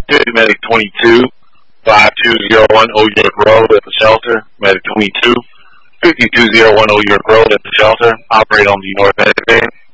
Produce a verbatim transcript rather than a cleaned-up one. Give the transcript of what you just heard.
Deputy Medic twenty-two, five two zero one Old York Road at the shelter. Medic twenty-two, fifty-two oh one Old York Road at the shelter. Operate on the north end.